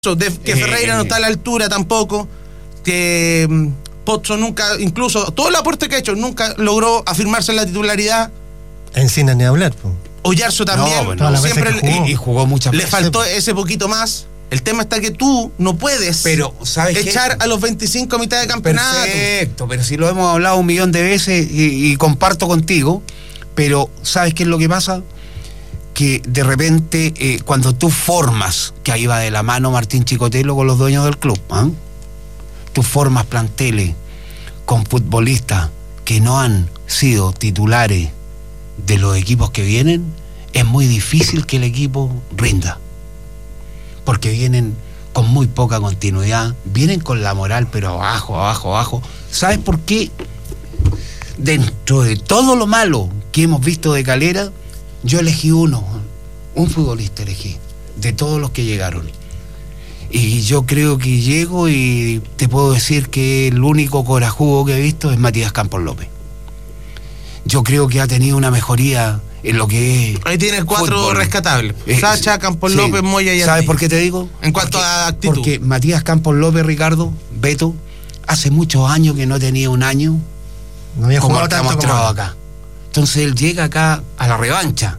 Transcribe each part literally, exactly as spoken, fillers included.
De, que Ferreira eh, no está a la altura tampoco, que um, Pozzo nunca, incluso todo el aporte que ha hecho, nunca logró afirmarse en la titularidad. Encina ni hablar, po. Oyarzo también, no, bueno, siempre jugó. Y, y jugó muchas le veces. faltó ese poquito más. El tema está que tú no puedes pero, ¿sabes echar qué? a los veinticinco a mitad de campeonato. Perfecto, pero si lo hemos hablado un millón de veces y, y comparto contigo, pero ¿sabes qué es lo que pasa? Que de repente eh, cuando tú formas, que ahí va de la mano Martín Chicotelo con los dueños del club, ¿eh? Tú formas planteles con futbolistas que no han sido titulares de los equipos que vienen, es muy difícil que el equipo rinda, porque vienen con muy poca continuidad, vienen con la moral pero abajo, abajo, abajo. ¿Sabes por qué? Dentro de todo lo malo que hemos visto de Calera, yo elegí uno, un futbolista elegí, de todos los que llegaron. Y yo creo que llego y te puedo decir que el único corajudo que he visto es Matías Campos López. Yo creo que ha tenido una mejoría en lo que es. Ahí tienes cuatro fútbol. Rescatables. Eh, Sacha, Campos sí. López, Moya y Andí. ¿Sabes por qué te digo? En cuanto porque, a actitud. Porque Matías Campos López, Ricardo, Beto, hace muchos años que no tenía un año no había como jugado el que ha tanto mostrado como acá. Entonces él llega acá a la revancha.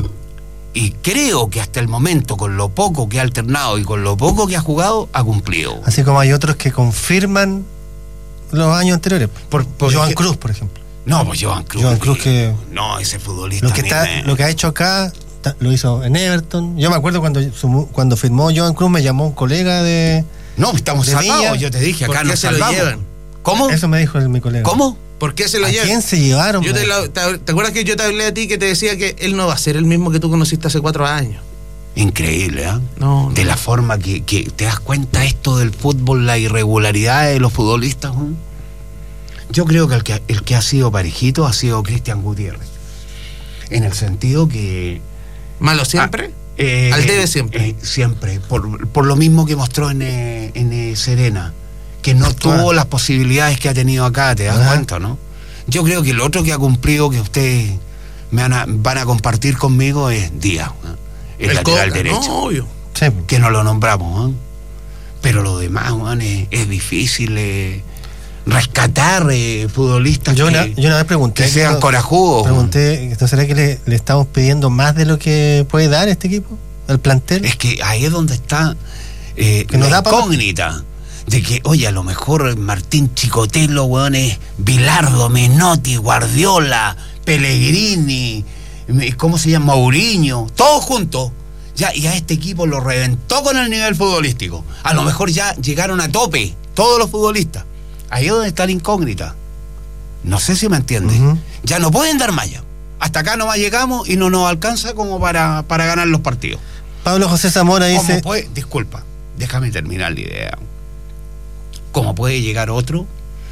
Y creo que hasta el momento, con lo poco que ha alternado y con lo poco que ha jugado, ha cumplido. Así como hay otros que confirman los años anteriores. Por, por Joan ej- Cruz, por ejemplo. No, pues Joan Cruz. Joan Cruz que... No, ese futbolista. Lo que, está, me... lo que ha hecho acá, ta, lo hizo en Everton. Yo me acuerdo cuando, su, cuando firmó Joan Cruz, me llamó un colega de... No, estamos de salvados, Villa. yo te dije, acá ¿Por qué nos se lo salvamos. llevan? ¿Cómo? Eso me dijo el, mi colega. ¿Cómo? ¿Por qué se lo ¿A llevan? quién se llevaron? Yo te, lo, te, ¿Te acuerdas que yo te hablé a ti que te decía que él no va a ser el mismo que tú conociste hace cuatro años? Increíble, ¿eh? No, De no. la forma que, que te das cuenta esto del fútbol, la irregularidad de los futbolistas. ¿eh? Yo creo que el, que el que ha sido parejito ha sido Cristian Gutiérrez. En el sentido que... ¿Malo siempre? Ah, eh, Al debe siempre. Eh, siempre, por, por lo mismo que mostró en, eh, en eh, Serena, que no tuvo Ah. las posibilidades que ha tenido acá, ¿te das Ajá. cuenta, no? Yo creo que el otro que ha cumplido, que ustedes me van a, van a compartir conmigo, es Díaz, ¿eh? el, El lateral Coca, derecho, no, obvio. Sí. que no lo nombramos, ¿eh? Pero lo demás, man, es, es difícil eh, rescatar eh, futbolistas Yo, que, una, yo una vez pregunté. que sean esto- corajudos. Pregunté, ¿esto será que le, le estamos pidiendo más de lo que puede dar este equipo? ¿El plantel? Es que ahí es donde está eh, Que nos la da pa- incógnita de que, oye, a lo mejor Martín Chicotelo, weón, es Bilardo, Menotti, Guardiola, Pellegrini, ¿cómo se llama? Mourinho, todos juntos. Ya, y a este equipo lo reventó con el nivel futbolístico. A lo mejor ya llegaron a tope todos los futbolistas. Ahí es donde está la incógnita. No sé si me entiendes. Uh-huh. Ya no pueden dar malla. Hasta acá nomás llegamos y no nos alcanza como para, para ganar los partidos. Pablo José Zamora ¿Cómo dice... puede? Disculpa, déjame terminar la idea. ¿Cómo puede llegar otro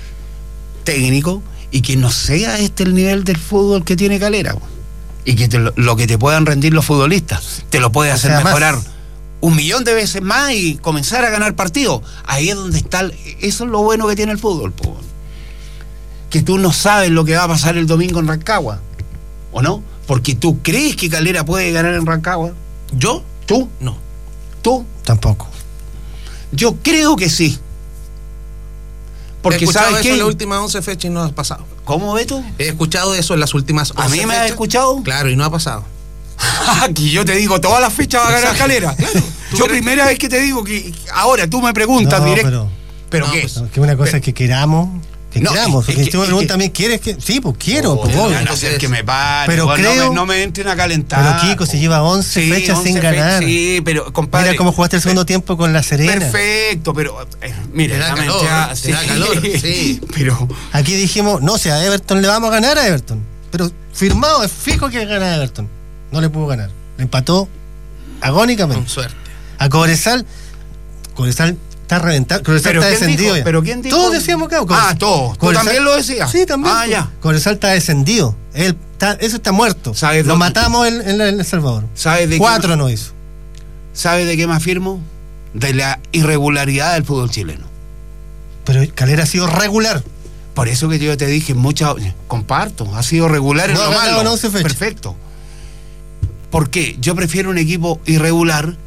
técnico y que no sea este el nivel del fútbol que tiene Calera? Y que te lo, lo que te puedan rendir los futbolistas, te lo puede O hacer sea, mejorar más. un millón de veces más y comenzar a ganar partidos. Ahí es donde está, el, eso es lo bueno que tiene el fútbol, po. Que tú no sabes lo que va a pasar el domingo en Rancagua, ¿o no? Porque tú crees que Calera puede ganar en Rancagua. ¿Yo? ¿Tú? No. ¿Tú? Tampoco. Yo creo que sí. Porque He escuchado ¿sabes eso qué? en las últimas once fechas y no ha pasado. ¿Cómo, Beto? He escuchado eso en las últimas once ¿A mí me fechas. has escuchado? Claro, y no ha pasado. Aquí yo te digo, todas las fechas va a ganar Exacto. Calera. Claro. ¿Tú Yo crees? primera vez que te digo que ahora tú me preguntas No, directo. pero, ¿Pero No, qué? pues, pero que una cosa Pero- es que queramos, que No, queramos. es Porque que- tú me es preguntas que- a mí, ¿quieres que...? Sí, pues quiero, Oh, pues ya, obvio. no sé, que me pare, Pero bueno, creo- no, me, no me entren a calentar. Pero Kiko, se lleva once Sí, fechas sin once fe- ganar. Sí, pero compadre. Mira cómo jugaste el segundo tiempo con La Serena. Perfecto, pero eh, mire, Te da la mente calor, ah, te da calor, sí. Pero Aquí dijimos, no, si a Everton le vamos a ganar a Everton. Pero firmado, es fijo que gana a Everton. No le pudo ganar. Le empató agónicamente. Con suerte. A Cobresal, Cobresal está reventado. Cobresal ¿Pero está quién descendido dijo? ya. ¿Pero quién dijo? Todos decíamos que Ah, todos. ¿Tú también lo decías? Sí, también. Ah, pues. ya. Cobresal está descendido. Él está, eso está muerto. ¿Sabes Lo dónde? matamos en, en, en El Salvador. ¿Sabes de Cuatro qué? no hizo. ¿Sabes de qué me afirmo? De la irregularidad del fútbol chileno. Pero Calera ha sido regular. Por eso que yo te dije, muchas, comparto, ha sido regular en No ha lo ganado malo. en once fechas. Perfecto. ¿Por qué? Yo prefiero un equipo irregular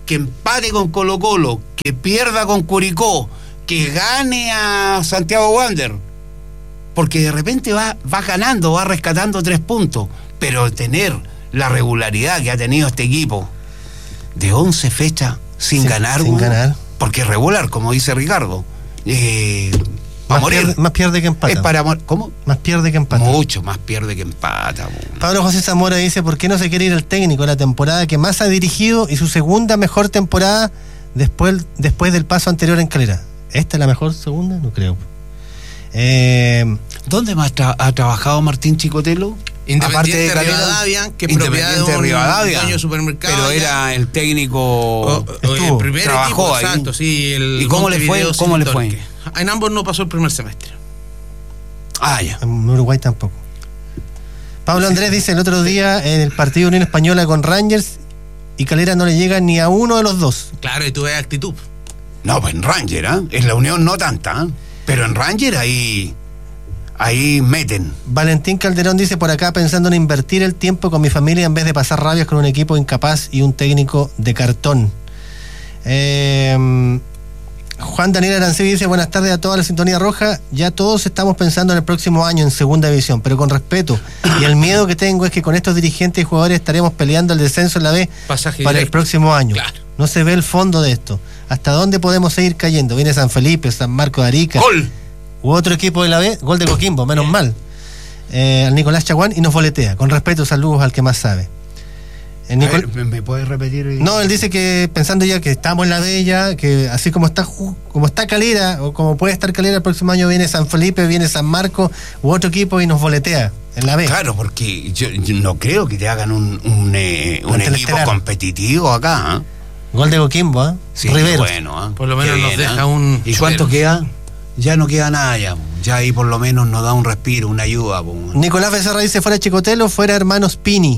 que empate con Colo Colo, que pierda con Curicó, que gane a Santiago Wander, porque de repente va, va ganando, va rescatando tres puntos, pero tener la regularidad que ha tenido este equipo de once fechas sin Sí, ganar, sin Hugo, ganar. porque regular, como dice Ricardo, eh, Más para morir, pierde, más pierde que empata. es para mor- ¿cómo? Más pierde que empata. Mucho más pierde que empata. Hugo. Pablo José Zamora dice, ¿por qué no se quiere ir el técnico? La temporada que más ha dirigido y su segunda mejor temporada después, después del paso anterior en Calera. ¿Esta es la mejor segunda? No creo. Eh, ¿Dónde más tra- ha trabajado Martín Chicotelo? Independiente de Calera, Rivadavia, que es propiedad de Independiente un Rivadavia, dueño de supermercado pero allá. era el técnico. O- o estuvo, el primer trabajó equipo, ahí. exacto, sí. El ¿Y cómo le fue? Montevideo ¿Cómo le City fue? Torque. En ambos no pasó el primer semestre. Ah, ya. en Uruguay tampoco. Pablo Andrés dice, el otro día en el partido Unión Española con Rangers y Calera no le llega ni a uno de los dos. Claro, y tú ves actitud. No, pues en Ranger, ¿ah? En la Unión no tanta, ¿ah? Pero en Ranger ahí. Ahí meten. Valentín Calderón dice, por acá pensando en invertir el tiempo con mi familia en vez de pasar rabias con un equipo incapaz y un técnico de cartón. Eh, Juan Daniel Arancibia dice, buenas tardes a toda la sintonía roja, ya todos estamos pensando en el próximo año en segunda división, pero con respeto, y el miedo que tengo es que con estos dirigentes y jugadores estaremos peleando el descenso en la B Pasaje para el directo. próximo año. Claro. No se ve el fondo de esto. ¿Hasta dónde podemos seguir cayendo? Viene San Felipe, San Marco de Arica. ¡Gol! U otro equipo de la B, gol de Coquimbo, menos mal. Eh, al Nicolás Chaguán y nos boletea. Con respeto, saludos al que más sabe. El A Nicol- ver, ¿me, me puedes repetir? No, él dice que pensando ya que estamos en la B ya, que así como está ju- como está Calera, o como puede estar Calera el próximo año, viene San Felipe, viene San Marco, u otro equipo y nos boletea en la B. Claro, porque yo, yo no creo que te hagan un, un, eh, un Plantel equipo estelar. competitivo acá. ¿Ah? Gol de Coquimbo, ¿ah? Sí, Rivero. bueno. ¿Ah? Por lo menos Qué nos bien, deja ¿ah? un ¿Y cuánto chileno. queda? Ya no queda nada ya. Ya ahí por lo menos nos da un respiro, una ayuda. Po. Nicolás Becerra dice, fuera Chicotelo, fuera Hermanos Pini.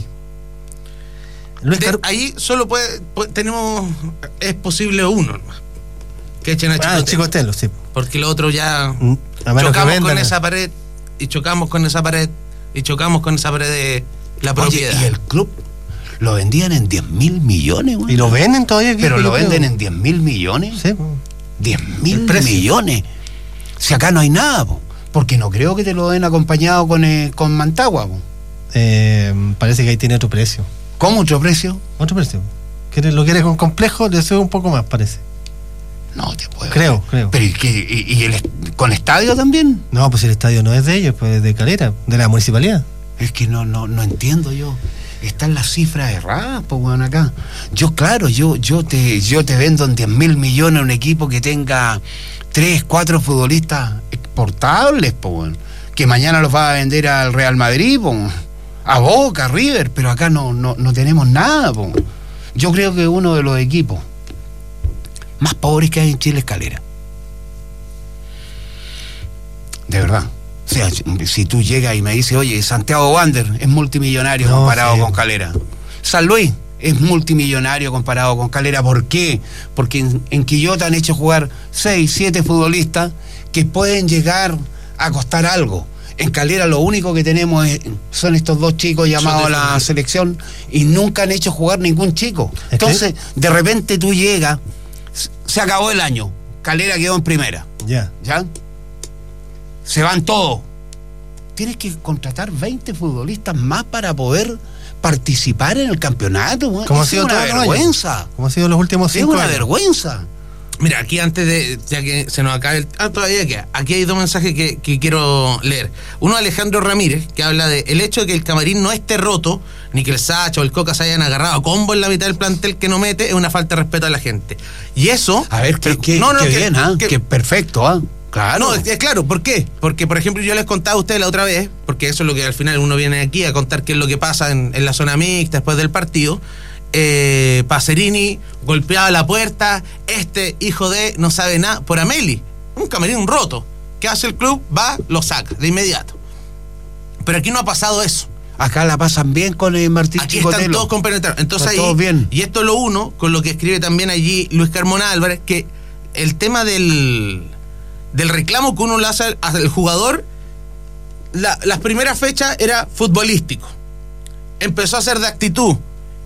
Luis De- Car- ahí solo puede, puede- tenemos, es posible uno nomás. Que echen a Ah, Chicotelo. Chicotelo, sí. Porque lo otro ya Mm, a menos que chocamos vendan. con esa pared y chocamos con esa pared y chocamos con esa pared de la Oye, propiedad. y el club lo vendían en diez mil millones, güey. ¿Y lo venden todavía? aquí? Pero Yo lo creo. venden en diez mil millones. Sí, po. diez mil El precio. millones. Si acá no hay nada, po. Porque no creo que te lo den acompañado con, eh, con Mantagua. Po. Eh, parece que ahí tiene otro precio. ¿Cómo otro precio? Otro precio. ¿Quieres- ¿Lo quieres con complejo? Le sube un poco más, parece. No te puedo. Creo, creo. Pero ¿y, qué? ¿Y- y el est- con estadio también? No, pues el estadio no es de ellos, pues es de Calera, de la municipalidad. Es que no, no, no entiendo yo. Están las cifras erradas, pues, weón, acá. Yo, claro, yo, yo te, yo te vendo en diez mil millones un equipo que tenga tres, cuatro futbolistas exportables, pues, weón. Que mañana los va a vender al Real Madrid, pues, a Boca, a River, pero acá no, no, no tenemos nada, pues. Yo creo que uno de los equipos más pobres que hay en Chile es Calera. De verdad. O sea, si tú llegas y me dices, oye, Santiago Wander es multimillonario No, comparado sí. con Calera. San Luis es multimillonario comparado con Calera. ¿Por qué? Porque en, en Quillota han hecho jugar seis, siete futbolistas que pueden llegar a costar algo. En Calera lo único que tenemos es- son estos dos chicos llamados a la defensores. selección y nunca han hecho jugar ningún chico. que- Entonces, de repente tú llegas, s- se acabó el año, Calera quedó en primera. Ya. ¿Ya? Se van todos. Tienes que contratar veinte futbolistas más para poder participar en el campeonato. güey. Como ha Es sido una todos los años. vergüenza. Como ha sido los últimos Es cinco una años. vergüenza. Mira, aquí antes de, ya que se nos acabe el... Ah, todavía queda. Aquí hay dos mensajes que, que quiero leer. Uno de Alejandro Ramírez, que habla de el hecho de que el camarín no esté roto, ni que el Sacha o el Coca se hayan agarrado a combo en la mitad del plantel que no mete, es una falta de respeto a la gente. Y eso... A ver, qué, pero- qué- no, no, qué que- bien, ¿ah? que- Qué perfecto, ¿ah? Claro. No, es, es claro, ¿por qué? Porque, por ejemplo, yo les contaba a ustedes la otra vez, porque eso es lo que al final uno viene aquí a contar qué es lo que pasa en, en la zona mixta después del partido. Eh, Pacerini golpeaba la puerta, este hijo de no sabe nada, por Ameli, un camarín roto. ¿Qué hace el club? Va, lo saca de inmediato. Pero aquí no ha pasado eso. Acá la pasan bien con el Martín Aquí están Chicotelo. todos compenetrados. Entonces Están ahí, todos bien. y esto es lo uno, con lo que escribe también allí Luis Carmona Álvarez, que el tema del, del reclamo que uno le hace al jugador, la- las primeras fechas era futbolístico. Empezó a ser de actitud.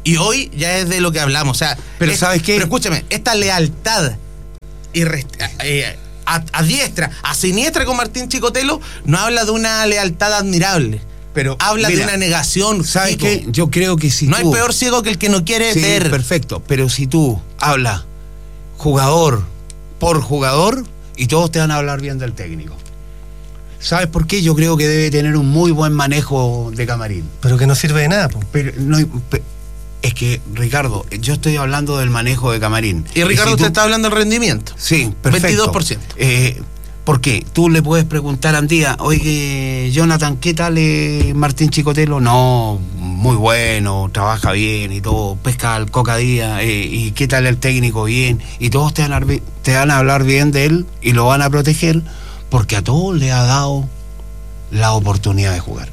Y hoy ya es de lo que hablamos. O sea, pero es, ¿sabes qué? Pero escúchame, esta lealtad y rest- eh, a, a diestra, a siniestra con Martín Chicotelo, no habla de una lealtad admirable. Pero habla mira, de una negación. ¿Sabes Chico. qué? Yo creo que si no tú... hay peor ciego que el que no quiere sí, ver. Perfecto, pero si tú hablas jugador por jugador y todos te van a hablar bien del técnico. ¿Sabes por qué? Yo creo que debe tener un muy buen manejo de camarín. Pero que no sirve de nada, po. Pero no, pe- es que, Ricardo, yo estoy hablando del manejo de camarín. Y Ricardo, si usted tú- está hablando del rendimiento. Sí, perfecto. veintidós por ciento. Eh, ¿Por qué? Tú le puedes preguntar a Andía, oye, Jonathan, ¿qué tal eh, Martín Chicotelo? No, muy bueno, trabaja bien y todo, pesca al Coca Díaz, eh, y ¿qué tal el técnico? Bien. Y todos te van, a, te van a hablar bien de él y lo van a proteger porque a todos le ha dado la oportunidad de jugar.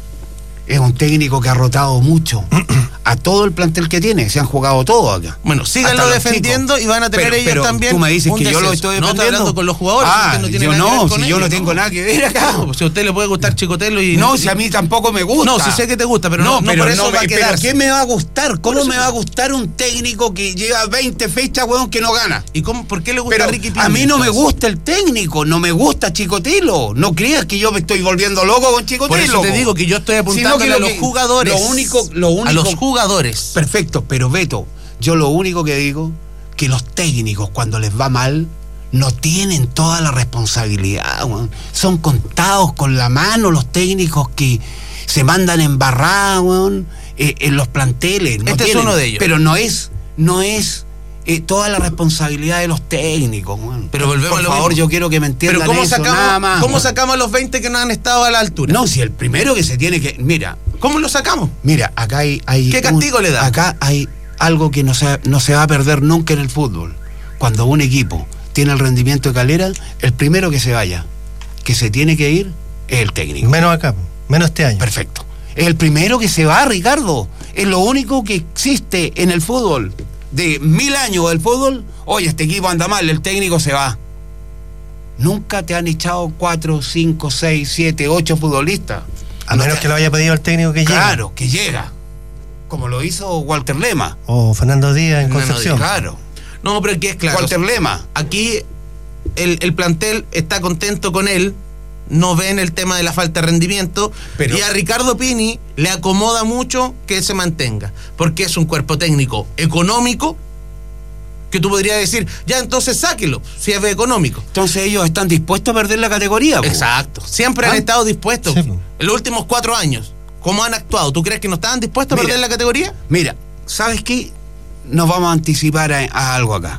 Es un técnico que ha rotado mucho a todo el plantel que tiene, se han jugado todos acá. Bueno, síganlo defendiendo y van a tener pero, ellos pero también. Tú me dices un que yo lo descenso. estoy No, defendiendo. está hablando con los jugadores. Ah, usted no tiene yo nada que no, ver con si yo ellos, no tengo nada que ver acá. No, si a usted le puede gustar Chicotelo y. No, si a mí tampoco me gusta. No, si sé que te gusta, pero no, no, pero por eso no va a me- pero quedarse. ¿qué me va a gustar? ¿Cómo eso me no. va a gustar un técnico que lleva veinte fechas, weón, que no gana? ¿Y cómo, por qué le gusta Pero a Ricky Pini? a mí no me entonces? gusta el técnico, no me gusta Chicotelo. No creas que yo me estoy volviendo loco con Chicotelo. Por eso te po. digo que yo estoy Sino apuntando que a lo los que- jugadores. Lo único, lo único. A los jugadores. Perfecto, pero Beto, yo lo único que digo que los técnicos cuando les va mal no tienen toda la responsabilidad, weón. Son contados con la mano los técnicos que se mandan embarradas, weón, eh, en los planteles. No Este es tienen, uno de ellos. Pero no es, no es eh, toda la responsabilidad de los técnicos, weón. Pero volvemos Por a lo favor, mismo. yo quiero que me entiendan Pero ¿cómo eso, sacamos, nada más. ¿cómo weón. sacamos a los veinte que no han estado a la altura? No, si el primero que se tiene que... Mira, ¿Cómo lo sacamos? Mira, acá hay... hay ¿Qué castigo un- le da? Acá hay algo que no se, no se va a perder nunca en el fútbol. Cuando un equipo tiene el rendimiento de Calera, el primero que se vaya, que se tiene que ir, es el técnico. Menos acá, po. Menos este año. Perfecto. Es el primero que se va, Ricardo. Es lo único que existe en el fútbol. De mil años del fútbol, oye, este equipo anda mal, el técnico se va. Nunca te han echado cuatro, cinco, seis, siete, ocho futbolistas. A No menos te- que lo haya pedido el técnico que llegue. Claro, que llega. Como lo hizo Walter Lema. O Fernando Díaz en Fernando Concepción. Claro. No, pero aquí es claro. Walter Lema. Aquí el, el plantel está contento con él, no ven el tema de la falta de rendimiento, Pero- y a Ricardo Pini le acomoda mucho que se mantenga, porque es un cuerpo técnico económico, que tú podrías decir, ya entonces sáquelo, si es económico. Entonces ellos están dispuestos a perder la categoría. po. Exacto, siempre ¿Ah? han estado dispuestos. Sí, po. En los últimos cuatro años, ¿cómo han actuado? ¿Tú crees que no estaban dispuestos a Mira. perder la categoría? Mira, ¿sabes qué? Nos vamos a anticipar a, a algo acá.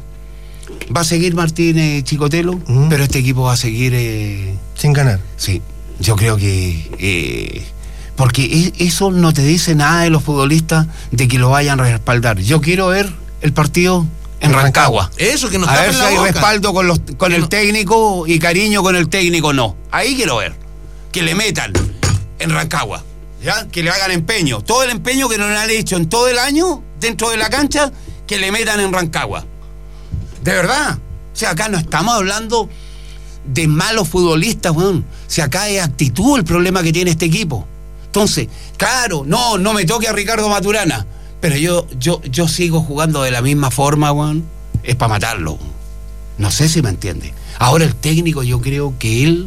Va a seguir Martínez Chicotelo, Mm. pero este equipo va a seguir... eh, Sin ganar. sí, yo creo que... eh, porque e- eso no te dice nada de los futbolistas de que lo vayan a respaldar. Yo quiero ver el partido en En Rancagua. Eso, que nos A ver tapen si la hay boca. respaldo con, los, con Que el no- técnico y cariño con el técnico, no. Ahí quiero ver. Que le metan en Rancagua. ¿Ya? Que le hagan empeño. Todo el empeño que no le han hecho en todo el año dentro de la cancha, que le metan en Rancagua. De verdad. O sea, acá no estamos hablando de malos futbolistas, weón. O sea, acá es actitud el problema que tiene este equipo. Entonces, claro, no, no me toque a Ricardo Maturana. Pero yo, yo, yo sigo jugando de la misma forma, weón. Es para matarlo. No sé si me entiende. Ahora el técnico, yo creo que él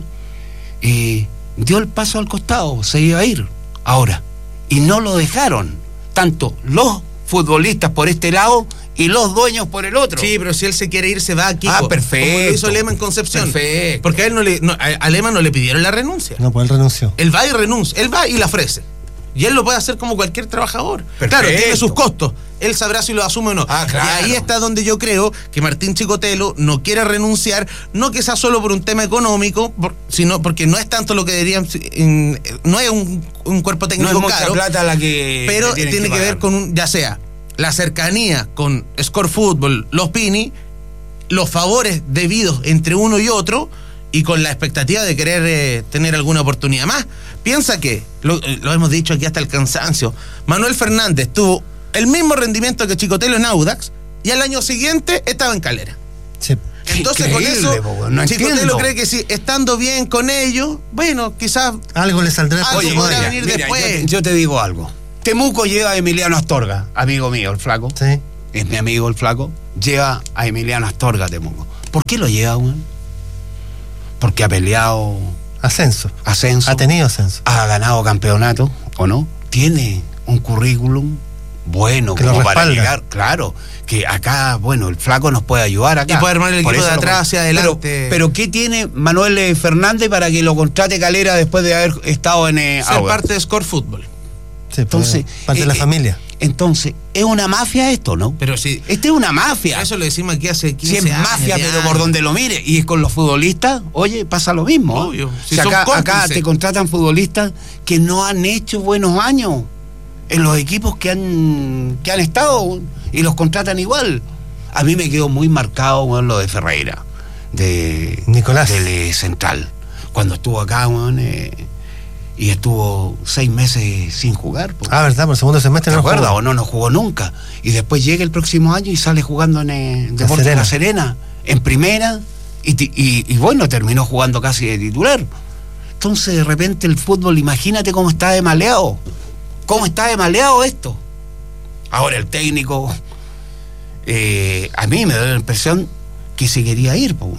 eh, dio el paso al costado, se iba a ir. Ahora. Y no lo dejaron. Tanto los futbolistas por este lado y los dueños por el otro. Sí, pero si él se quiere ir, se va aquí. Ah, perfecto. Como lo hizo Lema en Concepción. Perfecto. Porque a él no le, no, a, a Lema no le pidieron la renuncia. No, pues él renunció. Él va y renuncia. Él va y la ofrece. Y él lo puede hacer como cualquier trabajador. Perfecto. Claro, tiene sus costos. Él sabrá si lo asume o no. Ah, claro. Y ahí está donde yo creo que Martín Chicotelo no quiere renunciar, no que sea solo por un tema económico, por- sino porque no es tanto lo que dirían, en- no es un, un cuerpo No técnico es mucha caro, plata la que... pero tienen tiene que, pagar. ver con un, ya sea la cercanía con Score Fútbol, los Pini, los favores debidos entre uno y otro, y con la expectativa de querer eh, tener alguna oportunidad más. Piensa que, lo, lo hemos dicho aquí hasta el cansancio, Manuel Fernández tuvo el mismo rendimiento que Chicotelo en Audax, y al año siguiente estaba en Calera. Sí. Entonces Increíble, con eso, po, weón, no Chicotelo entiendo. cree que si estando bien con ellos, bueno, quizás Algo le saldrá. Algo por su podrá madre. venir después. Yo, yo te digo algo. Temuco lleva a Emiliano Astorga, amigo mío, el flaco. Sí. Es mi amigo el flaco. Lleva a Emiliano Astorga a Temuco. ¿Por qué lo lleva, weón? Porque ha peleado Ascenso. ascenso. Ha tenido ascenso. Ha ganado campeonato, ¿o no? Tiene un currículum bueno Que como lo para respalda. llegar. Claro, que acá, bueno, el flaco nos puede ayudar acá. Y puede armar el Por equipo eso de lo atrás pon- hacia Pero- adelante. Pero, ¿qué tiene Manuel eh, Fernández para que lo contrate Calera después de haber estado en eh, Ser Audax? parte de Score Fútbol. Sí, Entonces, pues, parte eh, de la eh, familia. Entonces, es una mafia esto, ¿no? Pero sí. Esta es una mafia. Eso lo decimos aquí hace quince Si es años. mafia, diez pero años. por donde lo mire. Y es con los futbolistas, oye, pasa lo mismo. ¿eh? Obvio. Si Si son acá, acá cómplices. te contratan futbolistas que no han hecho buenos años en los equipos que han, que han estado y los contratan igual. A mí me quedó muy marcado, weón, lo de Ferreira, de Nicolás. del eh, Central. Cuando estuvo acá, weón, eh, y estuvo seis meses sin jugar. po. Ah, verdad, por el segundo semestre ¿Te no acuerdas? jugó. O no, no jugó nunca. Y después llega el próximo año y sale jugando en eh, Deportes Serena. La Serena, en primera, y, ti- y, y bueno, terminó jugando casi de titular. Entonces, de repente, el fútbol, imagínate cómo está de maleado. ¿Cómo está de maleado esto? Ahora el técnico, eh, a mí me da la impresión que se quería ir, po.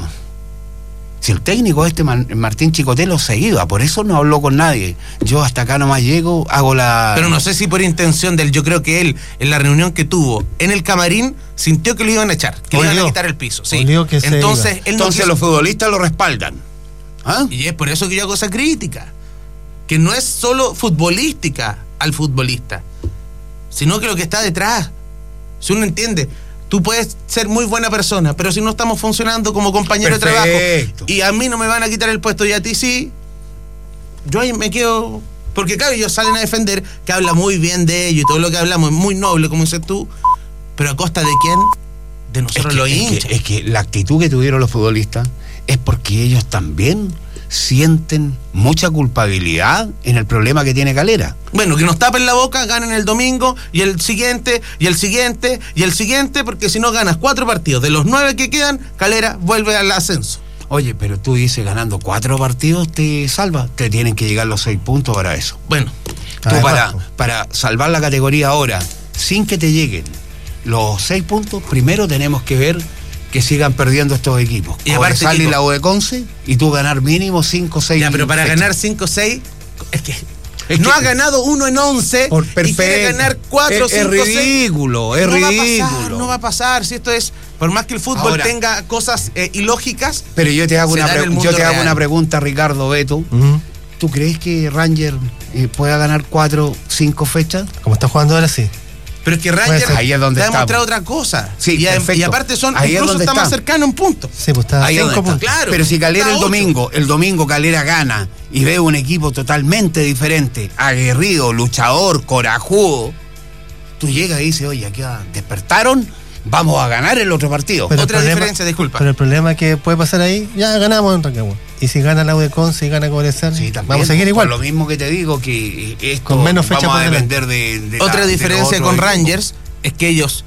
Si el técnico este, Man- Martín Chicotelo, se iba, por eso no habló con nadie. Yo hasta acá nomás llego, hago la... Pero no sé si por intención de él. Yo creo que él, en la reunión que tuvo en el camarín, sintió que lo iban a echar, que le iban Olió. a quitar el piso. Sí. Olió que se Entonces, iba. él no Entonces quiso- los futbolistas lo respaldan. ¿Ah? Y es por eso que yo hago esa crítica. Que no es solo futbolística al futbolista, sino que lo que está detrás. Si uno entiende, tú puedes ser muy buena persona, pero si no estamos funcionando como compañero Perfecto. de trabajo y a mí no me van a quitar el puesto y a ti sí, yo ahí me quedo. Porque claro, ellos salen a defender, que habla muy bien de ellos y todo lo que hablamos es muy noble, como dices tú, pero ¿a costa de quién? De Es nosotros que, los es que- hinchas. es que la actitud que tuvieron los futbolistas es porque ellos también sienten mucha culpabilidad en el problema que tiene Calera. Bueno, que nos tapen la boca, ganen el domingo y el siguiente, y el siguiente, y el siguiente, porque si no ganas cuatro partidos de los nueve que quedan, Calera vuelve al ascenso. Oye, pero tú dices, ganando cuatro partidos te salva. Te tienen que llegar los seis puntos para eso. Bueno, Tú Además, para, po. para salvar la categoría ahora, sin que te lleguen los seis puntos, primero tenemos que ver que sigan perdiendo estos equipos. Y aparte, Cobresal y Kiko, la U de Conce, y tú ganar mínimo cinco o seis. ya, pero para fechas. ganar cinco o seis, es que Es no que- ha ganado uno en once Por y quiere perfecto. ganar cuatro, Es- es cinco, seis. ridículo, es no Va a pasar, ridículo. no va a pasar, si esto es, por más que el fútbol Ahora- tenga cosas eh, ilógicas, Pero yo te hago, Se una, da en pre- el mundo yo te hago real. una pregunta, Ricardo Beto. Ujú. ¿Tú crees que Ranger eh, pueda ganar cuatro, cinco fechas? Como está jugando ahora, sí. pero es que Puede Rangers ser. Ahí es donde te ha demostrado estamos. otra cosa. Sí, y, a- perfecto. y aparte son, Ahí es incluso donde está más está. cercano en puntos. Sí, pues está a Ahí es cinco donde está. puntos. Claro. Pero si Calera Está el ocho. domingo, el domingo Calera gana y ve un equipo totalmente diferente, aguerrido, luchador, corajudo, tú llegas y dices, oye, aquí ah, despertaron, vamos a ganar el otro partido. Pero el Otra problema- diferencia, disculpa. Pero el problema que puede pasar ahí, ya ganamos en Rancagua. Y si gana la U de Conce y gana Cobresal, Sí, también, vamos a seguir por igual. lo mismo que te digo, que eh, esto Con menos fecha vamos a por delante. depender de, de la- Otra de los diferencia otros con equipos. Rangers es que ellos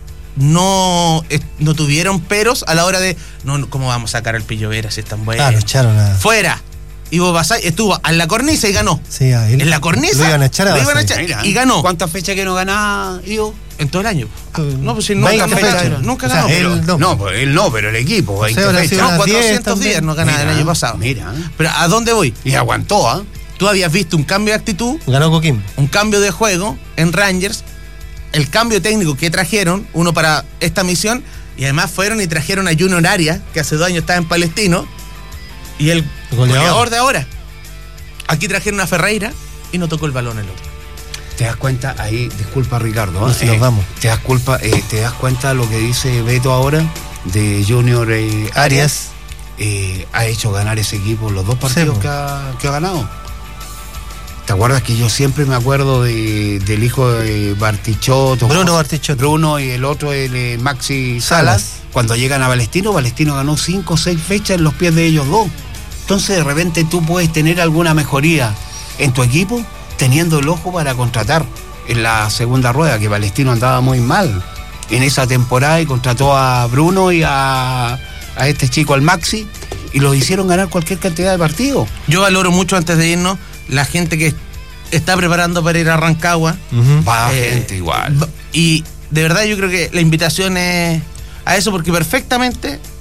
no, eh, no tuvieron peros a la hora de, no, no, ¿cómo vamos a sacar al Pillo Vera si es tan bueno? Ah, lo echaron a. Fuera. Ivo Basay estuvo en la cornisa y ganó. Sí, a él. En la cornisa. Lo iban a echar a Lo iban a Basay. echar. Mira, y ganó. ¿Cuántas fechas que no gana, Ivo? En todo el año. Uh, No, pues si nunca, veinte nunca, fechas. nunca O sea, ganó. él- pero- no. No, pues él no, pero el equipo, veinte habrá fechas. sido no, unas diez cuatrocientos días también. no ganaba el Mira, año pasado. mira. Pero ¿a dónde voy? Y aguantó, ¿ah? Tú habías visto un cambio de actitud, Ganó Coquimbo. un cambio de juego en Rangers, el cambio técnico que trajeron, uno para esta misión, y además fueron y trajeron a Junior Arias, que hace dos años estaba en Palestino, y el Goleador. goleador de ahora. Aquí trajeron a Ferreira y no tocó el balón el otro. Te das cuenta, ahí, disculpa Ricardo, No, ¿eh? si nos vamos. Te das culpa, eh, te das cuenta lo que dice Beto ahora de Junior eh, Arias. Arias. Eh, ha hecho ganar ese equipo los dos partidos po. que, ha, que ha ganado. ¿Te acuerdas que yo siempre me acuerdo de, del hijo de Bartichotto? Bruno Bartichotto. Bruno y el otro, el eh, Maxi Salas. Salas. Cuando llegan a Palestino, Palestino ganó cinco o seis fechas en los pies de ellos dos. Entonces de repente tú puedes tener alguna mejoría en tu equipo teniendo el ojo para contratar en la segunda rueda, que Palestino andaba muy mal en esa temporada y contrató a Bruno y a, a este chico, al Maxi, y los hicieron ganar cualquier cantidad de partidos. Yo valoro mucho, antes de irnos, la gente que está preparando para ir a Rancagua. Ujú. Va Eh, gente igual. Y de verdad yo creo que la invitación es a eso, porque perfectamente